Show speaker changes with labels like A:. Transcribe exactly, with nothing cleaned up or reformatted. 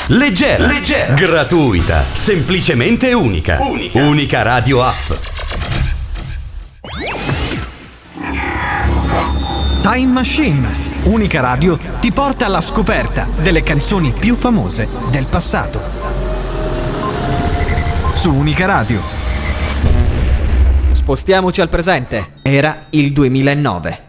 A: leggera, leggera, gratuita, semplicemente unica. Unica, unica radio app.
B: Time Machine, unica radio, ti porta alla scoperta delle canzoni più famose del passato. Su Unica Radio.
C: Spostiamoci al presente. Era il duemilanove.